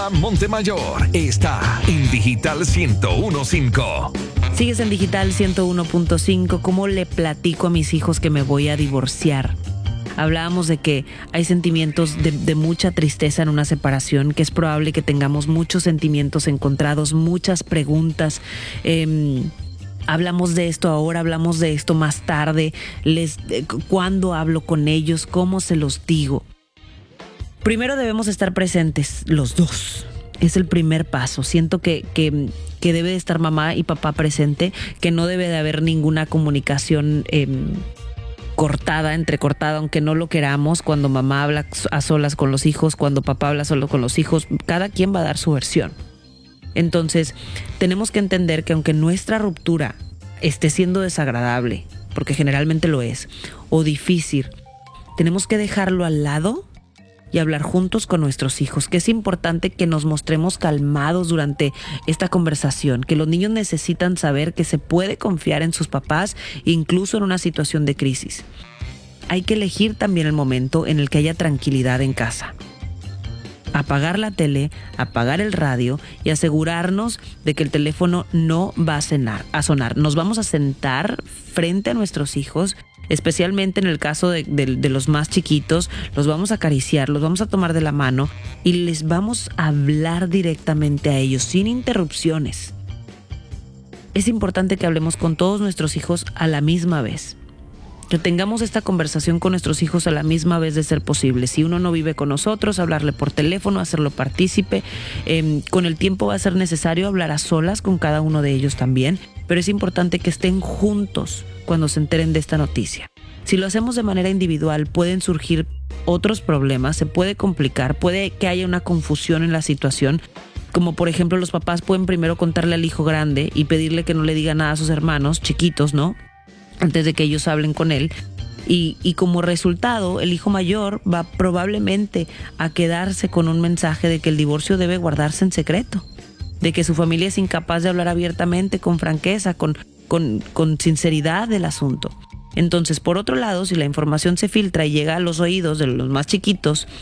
Lola Montemayor está en Digital 101.5. Sigues en Digital 101.5. ¿Cómo le platico a mis hijos que me voy a divorciar? Hablábamos de que hay sentimientos de mucha tristeza en una separación, que es probable que tengamos muchos sentimientos encontrados, muchas preguntas. Hablamos de esto ahora, hablamos de esto más tarde. ¿Cuándo hablo con ellos? ¿Cómo se los digo? Primero debemos estar presentes los dos. Es el primer paso. Siento que debe de estar mamá y papá presente, que no debe de haber ninguna comunicación entrecortada, aunque no lo queramos. Cuando mamá habla a solas con los hijos, cuando papá habla solo con los hijos, cada quien va a dar su versión. Entonces, tenemos que entender que aunque nuestra ruptura esté siendo desagradable, porque generalmente lo es, o difícil, tenemos que dejarlo al lado y hablar juntos con nuestros hijos, que es importante que nos mostremos calmados durante esta conversación, que los niños necesitan saber que se puede confiar en sus papás, incluso en una situación de crisis. Hay que elegir también el momento en el que haya tranquilidad en casa. Apagar la tele, apagar el radio y asegurarnos de que el teléfono no va a sonar. Nos vamos a sentar frente a nuestros hijos, especialmente en el caso de los más chiquitos. Los vamos a acariciar, los vamos a tomar de la mano y les vamos a hablar directamente a ellos, sin interrupciones. Es importante que hablemos con todos nuestros hijos a la misma vez. Que tengamos esta conversación con nuestros hijos a la misma vez de ser posible. Si uno no vive con nosotros, hablarle por teléfono, hacerlo partícipe. Con el tiempo va a ser necesario hablar a solas con cada uno de ellos también, pero es importante que estén juntos cuando se enteren de esta noticia. Si lo hacemos de manera individual, pueden surgir otros problemas, se puede complicar, puede que haya una confusión en la situación. Como por ejemplo, los papás pueden primero contarle al hijo grande y pedirle que no le diga nada a sus hermanos chiquitos, ¿no?, antes de que ellos hablen con él. Y como resultado, el hijo mayor va probablemente a quedarse con un mensaje de que el divorcio debe guardarse en secreto, de que su familia es incapaz de hablar abiertamente, con franqueza, con sinceridad del asunto. Entonces, por otro lado, si la información se filtra y llega a los oídos de los más chiquitos,